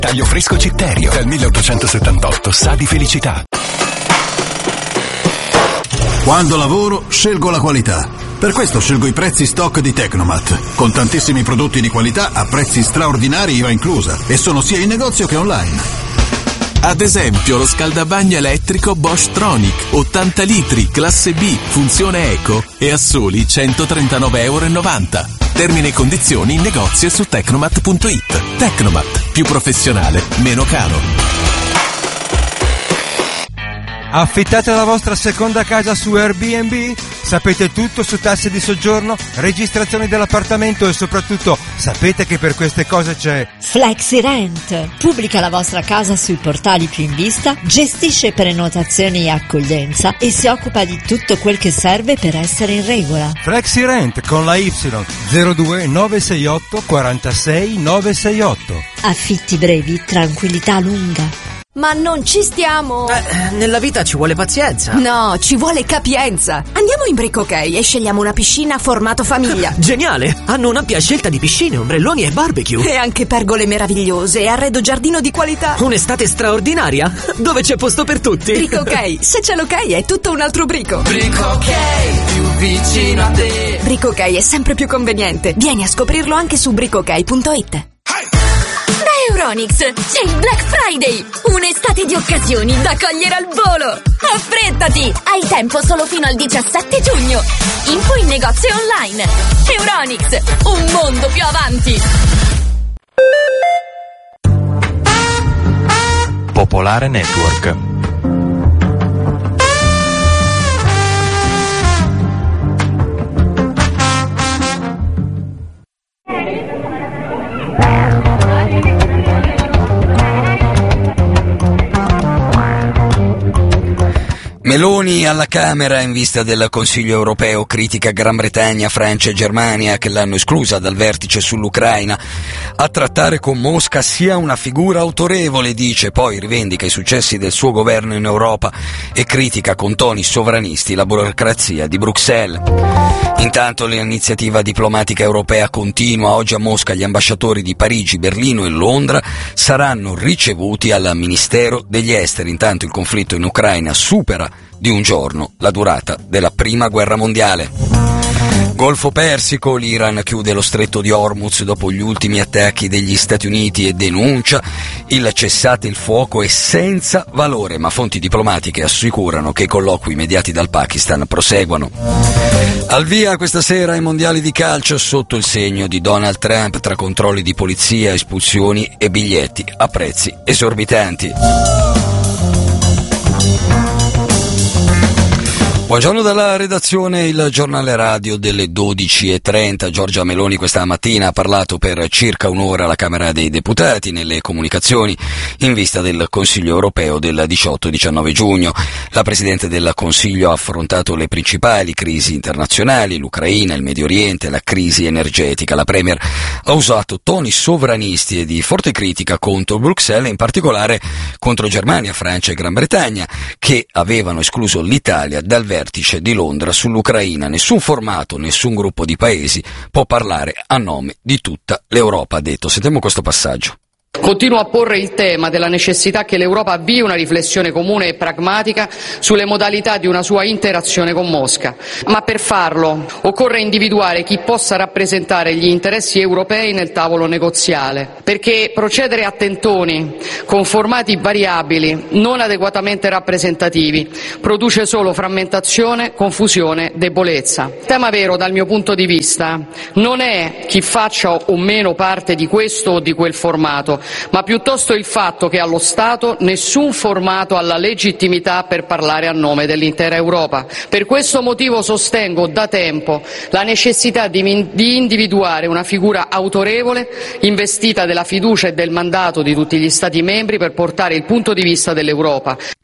Taglio fresco Citterio, dal 1878 sa di felicità. Quando lavoro, scelgo la qualità. Per questo scelgo i prezzi stock di Tecnomat, con tantissimi prodotti di qualità a prezzi straordinari, IVA inclusa, e sono sia in negozio che online. Ad esempio lo scaldabagno elettrico Bosch Tronic, 80 litri, classe B, funzione eco e a soli €139,90. Termini e condizioni in negozio e su Tecnomat.it. Tecnomat, più professionale, meno caro. Affittate la vostra seconda casa su Airbnb? Sapete tutto su tasse di soggiorno, registrazioni dell'appartamento e soprattutto sapete che per queste cose c'è FlexiRent. Pubblica la vostra casa sui portali più in vista, gestisce prenotazioni e accoglienza e si occupa di tutto quel che serve per essere in regola. FlexiRent con la Y 02 968 46 968. Affitti brevi, tranquillità lunga. Ma non ci stiamo! Nella vita ci vuole pazienza. No, ci vuole capienza. Andiamo in Brick OK e scegliamo una piscina a formato famiglia. Geniale! Hanno un'ampia scelta di piscine, ombrelloni e barbecue. E anche pergole meravigliose e arredo giardino di qualità. Un'estate straordinaria, dove c'è posto per tutti. Brick OK, se c'è l'ok è tutto un altro brico. Brick OK, più vicino a te. Brick OK è sempre più conveniente. Vieni a scoprirlo anche su brickok.it. Euronics, c'è il Black Friday! Un'estate di occasioni da cogliere al volo! Affrettati! Hai tempo solo fino al 17 giugno! Info in negozio e online! Euronics, un mondo più avanti! Popolare Network. Meloni alla Camera in vista del Consiglio europeo critica Gran Bretagna, Francia e Germania che l'hanno esclusa dal vertice sull'Ucraina. A trattare con Mosca sia una figura autorevole, dice, poi rivendica i successi del suo governo in Europa e critica con toni sovranisti la burocrazia di Bruxelles. Intanto l'iniziativa diplomatica europea continua. Oggi a Mosca gli ambasciatori di Parigi, Berlino e Londra saranno ricevuti al Ministero degli Esteri. Intanto il conflitto in Ucraina supera di un giorno la durata della Prima Guerra Mondiale. Golfo Persico, l'Iran chiude lo stretto di Hormuz dopo gli ultimi attacchi degli Stati Uniti e denuncia il cessate il fuoco è senza valore, ma fonti diplomatiche assicurano che i colloqui mediati dal Pakistan proseguono. Al via questa sera i mondiali di calcio sotto il segno di Donald Trump, tra controlli di polizia, espulsioni e biglietti a prezzi esorbitanti. Buongiorno dalla redazione, il giornale radio delle 12:30. Giorgia Meloni questa mattina ha parlato per circa un'ora alla Camera dei Deputati nelle comunicazioni in vista del Consiglio europeo del 18-19 giugno. La Presidente del Consiglio ha affrontato le principali crisi internazionali, l'Ucraina, il Medio Oriente, la crisi energetica. La Premier ha usato toni sovranisti e di forte critica contro Bruxelles, in particolare contro Germania, Francia e Gran Bretagna, che avevano escluso l'Italia dal vertice di Londra sull'Ucraina. Nessun formato, nessun gruppo di paesi può parlare a nome di tutta l'Europa, ha detto. Sentiamo questo passaggio. Continuo a porre il tema della necessità che l'Europa avvii una riflessione comune e pragmatica sulle modalità di una sua interazione con Mosca, ma per farlo occorre individuare chi possa rappresentare gli interessi europei nel tavolo negoziale, perché procedere a tentoni con formati variabili non adeguatamente rappresentativi produce solo frammentazione, confusione, debolezza. Il tema vero dal mio punto di vista non è chi faccia o meno parte di questo o di quel formato, ma piuttosto il fatto che allo Stato nessun formato ha la legittimità per parlare a nome dell'intera Europa. Per questo motivo sostengo da tempo la necessità di individuare una figura autorevole, investita della fiducia e del mandato di tutti gli Stati membri per portare il punto di vista dell'Europa.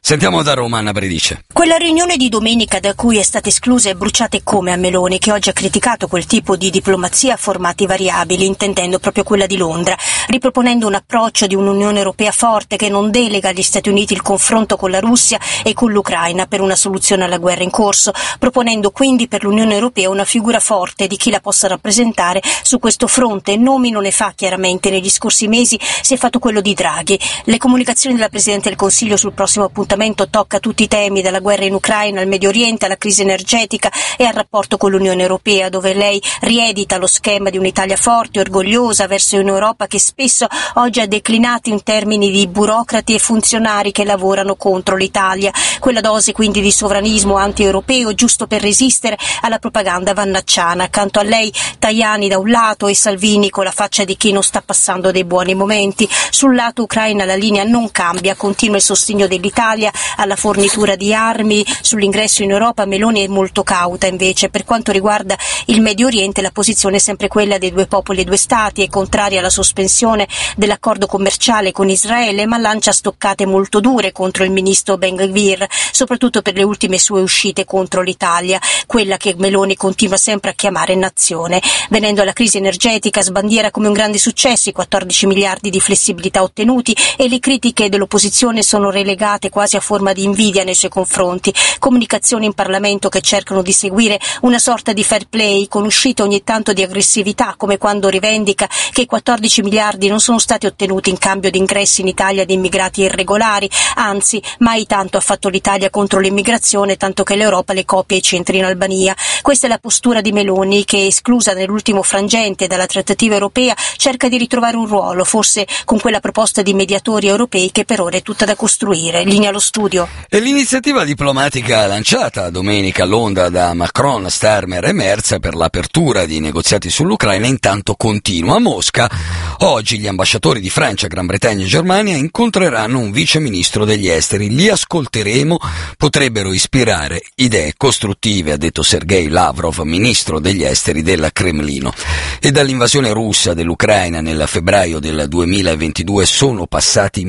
Sentiamo da Roma Anna Bredice. Quella riunione di domenica da cui è stata esclusa e bruciata come a Meloni, che oggi ha criticato quel tipo di diplomazia a formati variabili, intendendo proprio quella di Londra, riproponendo un approccio di un'Unione Europea forte che non delega agli Stati Uniti il confronto con la Russia e con l'Ucraina per una soluzione alla guerra in corso, proponendo quindi per l'Unione Europea una figura forte di chi la possa rappresentare su questo fronte. Nomi non ne fa chiaramente, negli scorsi mesi si è fatto quello di Draghi. Le comunicazioni della Presidente del Consiglio sul prossimo appuntamento tocca tutti i temi, dalla guerra in Ucraina al Medio Oriente alla crisi energetica e al rapporto con l'Unione Europea, dove lei riedita lo schema di un'Italia forte, orgogliosa verso un'Europa che spesso oggi ha declinato in termini di burocrati e funzionari che lavorano contro l'Italia. Quella dose quindi di sovranismo anti-europeo giusto per resistere alla propaganda vannacciana. Accanto a lei Tajani da un lato e Salvini con la faccia di chi non sta passando dei buoni momenti. Sul lato Ucraina la linea non cambia, continua il sostegno dell'Italia alla fornitura di armi. Sull'ingresso in Europa Meloni è molto cauta invece. Per quanto riguarda il Medio Oriente la posizione è sempre quella dei due popoli e due stati, è contraria alla sospensione dell'accordo commerciale con Israele, ma lancia stoccate molto dure contro il ministro Ben Gvir, soprattutto per le ultime sue uscite contro l'Italia, quella che Meloni continua sempre a chiamare nazione. Venendo alla crisi energetica sbandiera come un grande successo i 14 miliardi di flessibilità ottenuti e le critiche dell'opposizione sono relegate quasi a forma di invidia nei suoi confronti. Comunicazioni in Parlamento che cercano di seguire una sorta di fair play, con uscite ogni tanto di aggressività, come quando rivendica che i 14 miliardi non sono stati ottenuti in cambio di ingressi in Italia di immigrati irregolari, anzi mai tanto ha fatto l'Italia contro l'immigrazione, tanto che l'Europa le copia i centri in Albania. Questa è la postura di Meloni che, esclusa nell'ultimo frangente dalla trattativa europea, cerca di ritrovare un ruolo, forse con quella proposta di mediatori europei che per ora è tutta da costruire. Linea allo studio. E l'iniziativa diplomatica lanciata domenica a Londra da Macron, Starmer e Merz per l'apertura di negoziati sull'Ucraina intanto continua. A Mosca oggi gli ambasciatori di Francia, Gran Bretagna e Germania incontreranno un vice ministro degli esteri. Li ascolteremo, potrebbero ispirare idee costruttive, ha detto Sergei Lavrov, ministro degli esteri del Cremlino. E dall'invasione russa dell'Ucraina nel febbraio del 2022 sono passati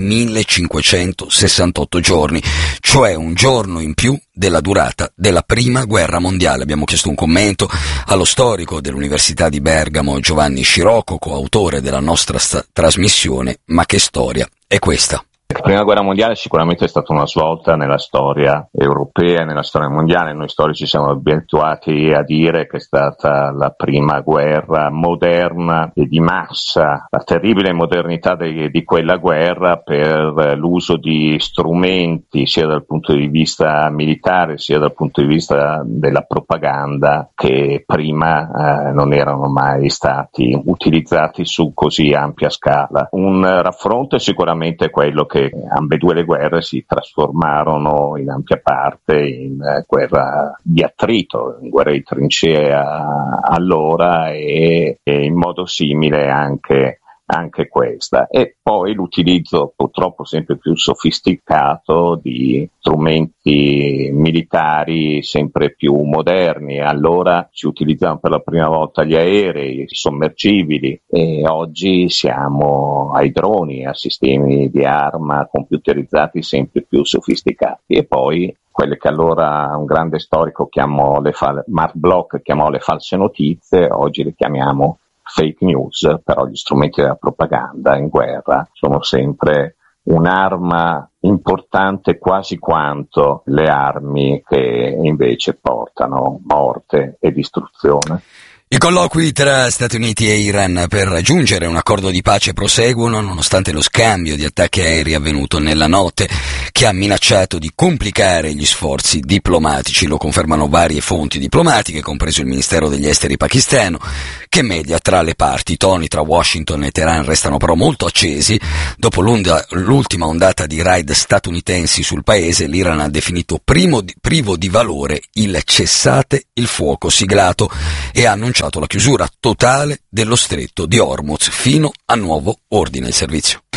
1568 giorni, cioè un giorno in più della durata della Prima Guerra Mondiale. Abbiamo chiesto un commento allo storico dell'Università di Bergamo Giovanni Scirocco, coautore della nostra trasmissione. Ma che storia è questa? La Prima Guerra Mondiale sicuramente è stata una svolta nella storia europea e nella storia mondiale. Noi storici siamo abituati a dire che è stata la prima guerra moderna e di massa, la terribile modernità di quella guerra per l'uso di strumenti sia dal punto di vista militare sia dal punto di vista della propaganda che prima non erano mai stati utilizzati su così ampia scala. Un raffronto è sicuramente quello che ambedue le guerre si trasformarono in ampia parte in guerra di attrito, in guerra di trincea allora e in modo simile anche questa. E poi l'utilizzo purtroppo sempre più sofisticato di strumenti militari sempre più moderni. Allora si utilizzavano per la prima volta gli aerei, i sommergibili e oggi siamo ai droni, a sistemi di arma computerizzati sempre più sofisticati. E poi quelle che allora un grande storico chiamò Mark Bloch chiamò le false notizie, oggi le chiamiamo fake news. Però gli strumenti della propaganda in guerra sono sempre un'arma importante quasi quanto le armi che invece portano morte e distruzione. I colloqui tra Stati Uniti e Iran per raggiungere un accordo di pace proseguono nonostante lo scambio di attacchi aerei avvenuto nella notte, che ha minacciato di complicare gli sforzi diplomatici. Lo confermano varie fonti diplomatiche, compreso il Ministero degli Esteri pakistano, che media tra le parti. I toni tra Washington e Teheran restano però molto accesi. Dopo l'ultima ondata di raid statunitensi sul paese, l'Iran ha definito privo di valore il cessate il fuoco siglato e ha annunciato la chiusura totale dello stretto di Hormuz fino a nuovo ordine. Il servizio.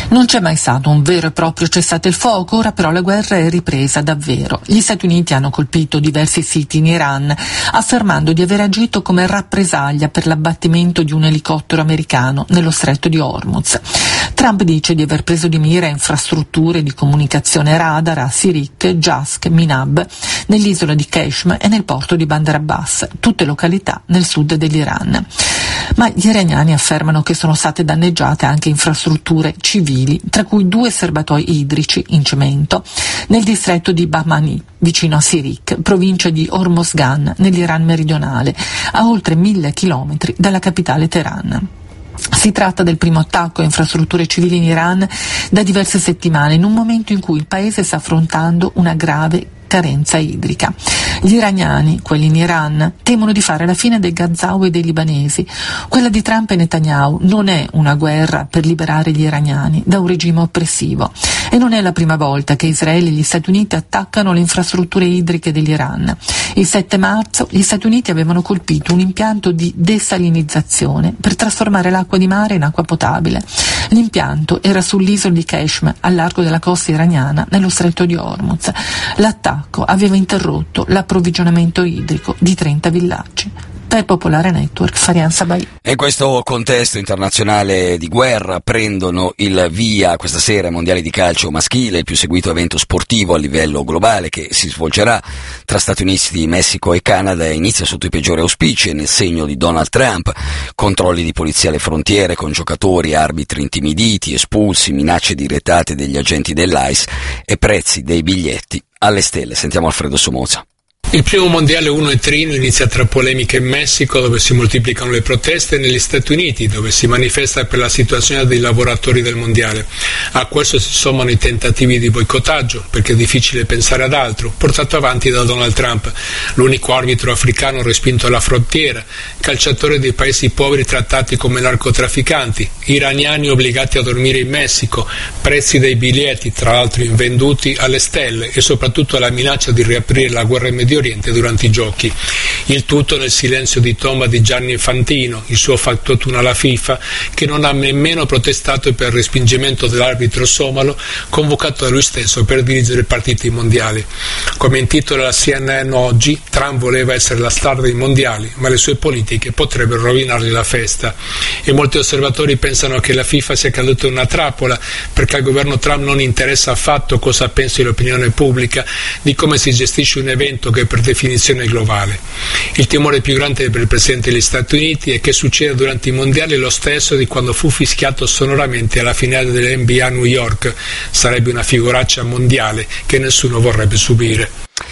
Non c'è mai stato un vero e proprio cessate il fuoco, ora però la guerra è ripresa davvero. Gli Stati Uniti hanno colpito diversi siti in Iran, affermando di aver agito come rappresaglia per l'abbattimento di un elicottero americano nello stretto di Hormuz. Trump dice di aver preso di mira infrastrutture di comunicazione radar a Sirik, Jask, Minab, nell'isola di Keshim e nel porto di Bandar Abbas, tutte località nel sud dell'Iran. Ma gli iraniani affermano che sono state danneggiate anche infrastrutture civili, tra cui 2 serbatoi idrici in cemento nel distretto di Bahmani, vicino a Sirik, provincia di Hormozgan, nell'Iran meridionale, a oltre 1000 chilometri dalla capitale Teheran. Si tratta del primo attacco a infrastrutture civili in Iran da diverse settimane, in un momento in cui il paese sta affrontando una grave carenza idrica. Gli iraniani, quelli in Iran, temono di fare la fine dei Gazawi e dei libanesi. Quella di Trump e Netanyahu non è una guerra per liberare gli iraniani da un regime oppressivo e non è la prima volta che Israele e gli Stati Uniti attaccano le infrastrutture idriche dell'Iran. Il 7 marzo gli Stati Uniti avevano colpito un impianto di desalinizzazione per trasformare l'acqua di mare in acqua potabile. L'impianto era sull'isola di Keshim, al largo della costa iraniana, nello stretto di Hormuz. L'attacco aveva interrotto l'approvvigionamento idrico di 30 villaggi. Per Popolare Network, Farian Sabai. In questo contesto internazionale di guerra prendono il via questa sera i mondiali di calcio maschile, il più seguito evento sportivo a livello globale che si svolgerà tra Stati Uniti, Messico e Canada e inizia sotto i peggiori auspici e nel segno di Donald Trump, controlli di polizia alle frontiere con giocatori e arbitri intimiditi, espulsi, minacce direttate degli agenti dell'ICE e prezzi dei biglietti alle stelle. Sentiamo Alfredo Somoza. Il primo mondiale 1 e Trino inizia tra polemiche in Messico, dove si moltiplicano le proteste, e negli Stati Uniti, dove si manifesta per la situazione dei lavoratori del mondiale. A questo si sommano i tentativi di boicottaggio, perché è difficile pensare ad altro, portato avanti da Donald Trump, l'unico arbitro africano respinto alla frontiera, calciatori dei paesi poveri trattati come narcotrafficanti, iraniani obbligati a dormire in Messico, prezzi dei biglietti, tra l'altro invenduti alle stelle, e soprattutto la minaccia di riaprire la guerra in Medio Oriente durante i giochi. Il tutto nel silenzio di tomba di Gianni Infantino, il suo factotum alla FIFA, che non ha nemmeno protestato per il respingimento dell'arbitro somalo convocato da lui stesso per dirigere i partiti mondiali. Come intitola la CNN oggi, Trump voleva essere la star dei mondiali, ma le sue politiche potrebbero rovinargli la festa. E molti osservatori pensano che la FIFA sia caduta in una trappola, perché al governo Trump non interessa affatto cosa pensi l'opinione pubblica di come si gestisce un evento che per definizione è globale. Il timore più grande per il Presidente degli Stati Uniti è che succeda durante i mondiali lo stesso di quando fu fischiato sonoramente alla finale dell'NBA a New York. Sarebbe una figuraccia mondiale che nessuno vorrebbe subire.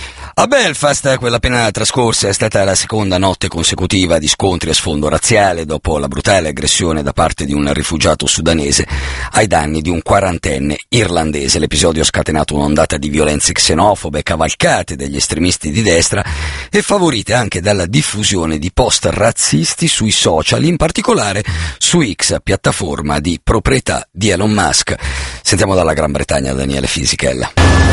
A Belfast, quella appena trascorsa, è stata la seconda notte consecutiva di scontri a sfondo razziale dopo la brutale aggressione da parte di un rifugiato sudanese ai danni di un quarantenne irlandese. L'episodio ha scatenato un'ondata di violenze xenofobe cavalcate dagli estremisti di destra e favorite anche dalla diffusione di post razzisti sui social, in particolare su X, piattaforma di proprietà di Elon Musk. Sentiamo dalla Gran Bretagna Daniele Fisichella.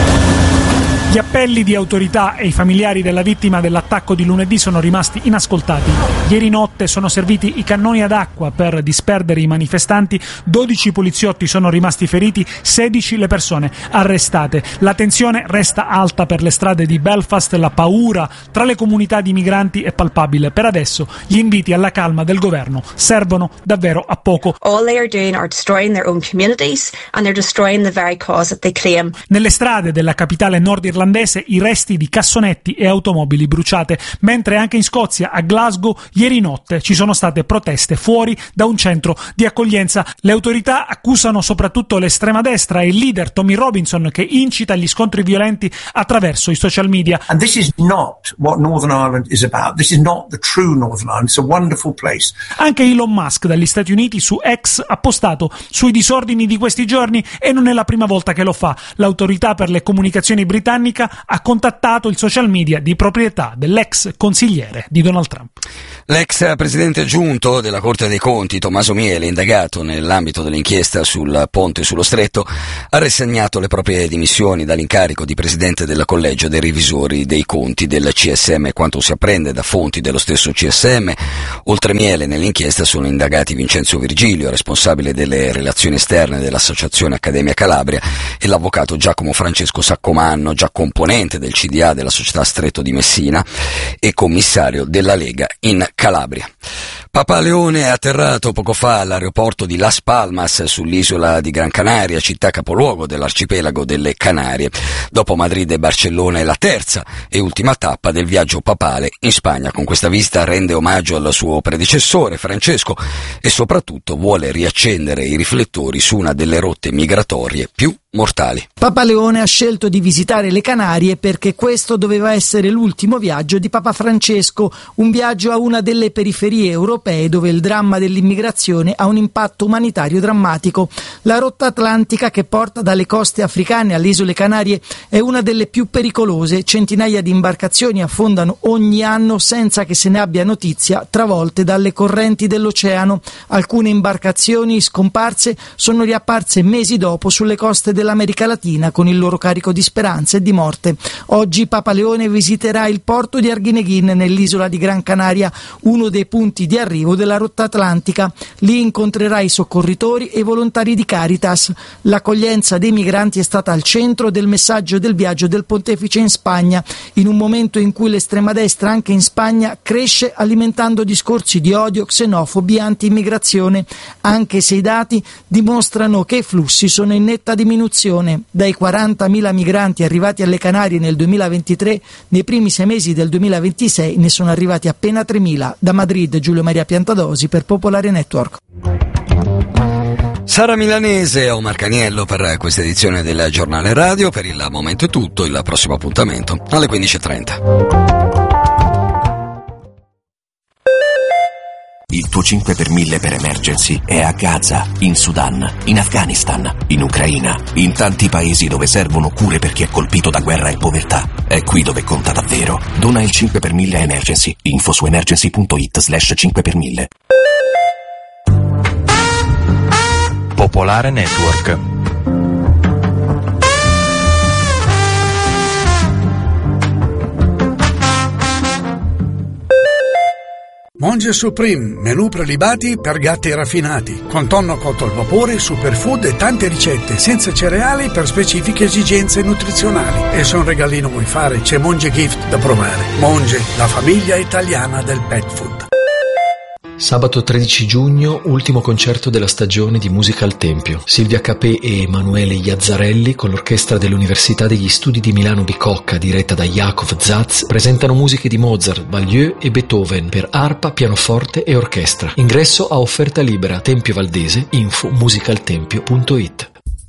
Gli appelli di autorità e i familiari della vittima dell'attacco di lunedì sono rimasti inascoltati. Ieri notte sono serviti i cannoni ad acqua per disperdere i manifestanti, 12 poliziotti sono rimasti feriti, 16 le persone arrestate. La tensione resta alta per le strade di Belfast, la paura tra le comunità di migranti è palpabile. Per adesso gli inviti alla calma del governo servono davvero a poco. All they are doing are destroying their own communities and they're destroying the very cause that they claim. Nelle strade della capitale nordirlandese i resti di cassonetti e automobili bruciate, mentre anche in Scozia, a Glasgow, ieri notte ci sono state proteste fuori da un centro di accoglienza. Le autorità accusano soprattutto l'estrema destra e il leader Tommy Robinson, che incita gli scontri violenti attraverso i social media. And this is not what Northern Ireland is about. This is not the true Northern Ireland. It's a wonderful place. Anche Elon Musk dagli Stati Uniti su X ha postato sui disordini di questi giorni e non è la prima volta che lo fa. L'autorità per le comunicazioni britanniche polemica, ha contattato il social media di proprietà dell'ex consigliere di Donald Trump. L'ex presidente aggiunto della Corte dei Conti, Tommaso Miele, indagato nell'ambito dell'inchiesta sul ponte sullo Stretto, ha rassegnato le proprie dimissioni dall'incarico di presidente del collegio dei revisori dei conti del CSM. Quanto si apprende da fonti dello stesso CSM, oltre Miele nell'inchiesta sono indagati Vincenzo Virgilio, responsabile delle relazioni esterne dell'Associazione Accademia Calabria, e l'avvocato Giacomo Francesco Saccomanno, già componente del CDA della società Stretto di Messina e commissario della Lega in Calabria. Papa Leone è atterrato poco fa all'aeroporto di Las Palmas sull'isola di Gran Canaria, città capoluogo dell'arcipelago delle Canarie. Dopo Madrid e Barcellona è la terza e ultima tappa del viaggio papale in Spagna. Con questa visita rende omaggio al suo predecessore Francesco e soprattutto vuole riaccendere i riflettori su una delle rotte migratorie più mortali. Papa Leone ha scelto di visitare le Canarie perché questo doveva essere l'ultimo viaggio di Papa Francesco, un viaggio a una delle periferie europee dove il dramma dell'immigrazione ha un impatto umanitario drammatico. La rotta atlantica che porta dalle coste africane alle isole Canarie è una delle più pericolose. Centinaia di imbarcazioni affondano ogni anno senza che se ne abbia notizia, travolte dalle correnti dell'oceano. Alcune imbarcazioni scomparse sono riapparse mesi dopo sulle coste dell'America Latina con il loro carico di speranze e di morte. Oggi Papa Leone visiterà il porto di Arguineguín nell'isola di Gran Canaria, uno dei punti di arrivo della rotta atlantica. Lì incontrerà i soccorritori e i volontari di Caritas. L'accoglienza dei migranti è stata al centro del messaggio del viaggio del pontefice in Spagna, in un momento in cui l'estrema destra anche in Spagna cresce alimentando discorsi di odio, xenofobi e anti-immigrazione, anche se i dati dimostrano che i flussi sono in netta diminuzione. Dai 40.000 migranti arrivati alle Canarie nel 2023, nei primi 6 mesi del 2026 ne sono arrivati appena 3.000. Da Madrid, Giulio Maria Piantadosi per Popolare Network. Sara Milanese e Omar Caniello per questa edizione del Giornale Radio. Per il momento è tutto, il prossimo appuntamento alle 15.30. Il tuo 5 per 1000 per emergency è a Gaza, in Sudan, in Afghanistan, in Ucraina, in tanti paesi dove servono cure per chi è colpito da guerra e povertà. È qui dove conta davvero. Dona il 5 per 1000 a Emergency. Info su emergency.it/5 per 1000. Popolare Network. Monge Supreme, menù prelibati per gatti raffinati, con tonno cotto al vapore, superfood e tante ricette, senza cereali per specifiche esigenze nutrizionali. E se un regalino vuoi fare, c'è Monge Gift da provare. Monge, la famiglia italiana del pet food. Sabato 13 giugno, ultimo concerto della stagione di Musica al Tempio. Silvia Capè e Emanuele Iazzarelli, con l'orchestra dell'Università degli Studi di Milano Bicocca, diretta da Jakov Zaz, presentano musiche di Mozart, Baglieu e Beethoven per arpa, pianoforte e orchestra. Ingresso a offerta libera. Tempio Valdese, info musicaltempio.it.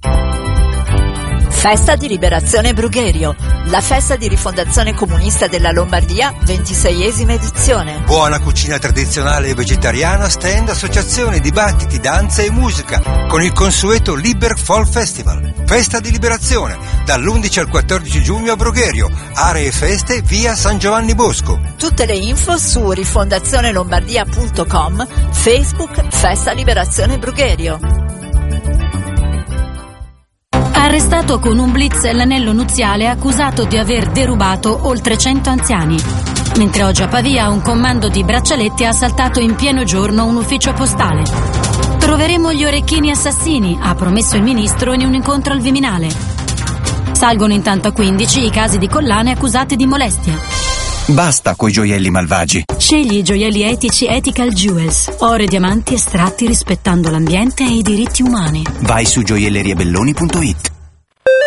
Festa di Liberazione Brugherio, la festa di rifondazione comunista della Lombardia, 26esima edizione. Buona cucina tradizionale e vegetariana, stand, associazioni, dibattiti, danza e musica, con il consueto Liber Fall Festival. Festa di Liberazione, dall'11 al 14 giugno a Brugherio, aree e feste via San Giovanni Bosco. Tutte le info su rifondazionelombardia.com, Facebook Festa Liberazione Brugherio. Arrestato con un blitz l'anello nuziale accusato di aver derubato oltre 100 anziani. Mentre oggi a Pavia un comando di braccialetti ha assaltato in pieno giorno un ufficio postale. Troveremo gli orecchini assassini, ha promesso il ministro in un incontro al Viminale. Salgono intanto a 15 i casi di collane accusate di molestia. Basta coi gioielli malvagi. Scegli i gioielli etici Ethical Jewels, oro e diamanti estratti rispettando l'ambiente e i diritti umani. Vai su gioielleriabelloni.it.